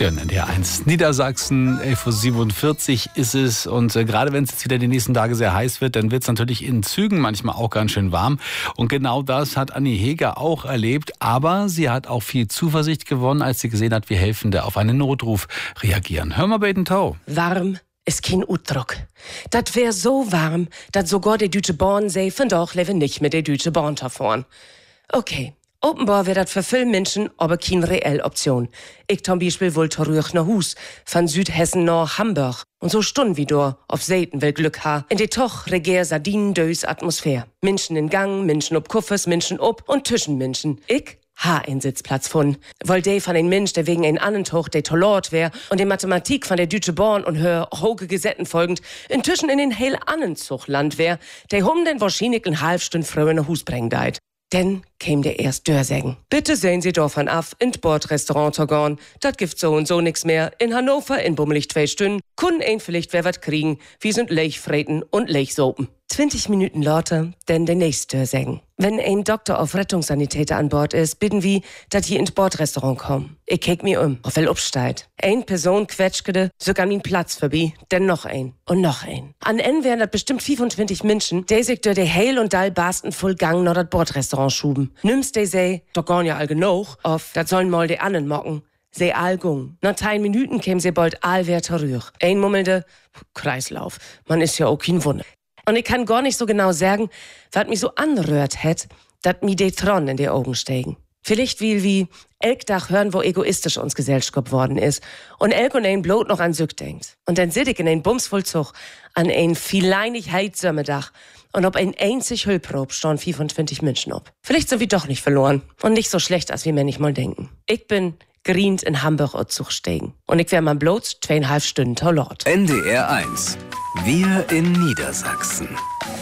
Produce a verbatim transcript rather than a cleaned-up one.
Sie hören N D R eins Niedersachsen, elf Uhr siebenundvierzig ist es. Und äh, gerade wenn es jetzt wieder die nächsten Tage sehr heiß wird, dann wird es natürlich in Zügen manchmal auch ganz schön warm. Und genau das hat Anni Heger auch erlebt. Aber sie hat auch viel Zuversicht gewonnen, als sie gesehen hat, wie Helfende auf einen Notruf reagieren. Hör mal bei den Tau. Warm ist kein Utdruck. Das wär so warm, dass sogar die Deutsche Bahn sei, von doch lebe nicht mit der Deutsche Bahn fahren. Okay. Offenbar wäre das für viele Menschen aber keine reelle Option. Ich zum Beispiel will zurück nach Hus, von Südhessen nach Hamburg. Und so Stunden wie du auf Seiten will Glück ha. In die toch regier Sardinen-dös Atmosphäre. Menschen in Gang, Menschen ob Kuffers, Menschen ob und zwischen Menschen. Ich ha einen Sitzplatz von. Weil de von den Mensch, der wegen ein Annentuch der Tolort wär und die Mathematik von der Deutsche Bahn und hör hoge Gesetten folgend inzwischen in den heil Annenzuchtland wär, der hum den wahrscheinlich ein halb Stünd früher nach Hus bringen deit. Denn käm der erst Dörsägen. Bitte sehen Sie davon af, in Bordrestaurant Torgan. Dat gibt so und so nix mehr. In Hannover in bummelig zwei Stunden. Kun ein vielleicht wer wat kriegen. Wir sind Lechfreten und Lechsopen. zwanzig Minuten lauter, denn der nächste Dörsägen. Wenn ein Doktor auf Rettungssanitäter an Bord ist, bitten wir, dass hier ins Bordrestaurant kommen. Ich kick mir um, auf wel upsteigt. Ein Person quetschkede, sogar min Platz vorbei, denn noch ein und noch ein. An N wären das bestimmt fünfundzwanzig Menschen, die sich durch die Heil und Dall barsten voll Gang nach das Bordrestaurant schuben. Nimmst die sei, doch gar ja all genug, auf, dat sollen mal die annen mocken. Se all gung. Nach drei Minuten käm sie bald all wer zurück. Ein mummelnde Kreislauf. Man ist ja auch kein Wunder. Und ich kann gar nicht so genau sagen, was mich so anrührt hätt, dat mi de Tron in die Augen steigen. Vielleicht will wie elk Dach hören, wo egoistisch uns Gesellschaft worden ist und elk und ein Blut noch an Sück denkt. Und dann sit ich in ein Bumsvollzug an ein vieleinig Heizsömmedach und ob ein einzig Hüllprob stehen fünfundzwanzig Menschen ob. Vielleicht sind wir doch nicht verloren und nicht so schlecht, als wir manchmal denken. Ich bin grient in Hamburg und Zug steigen. Und ich wär mal bloß zweieinhalb Stunden Tolort. N D R eins. Wir in Niedersachsen.